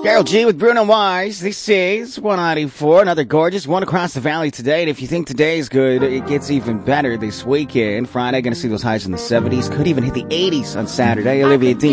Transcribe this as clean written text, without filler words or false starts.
Carol G with Bruno Mars. This is 194. Another gorgeous one across the valley today. And if you think today is good, it gets even better this weekend. Friday, going to see those highs in the 70s. Could even hit the 80s on Saturday. Olivia Dean.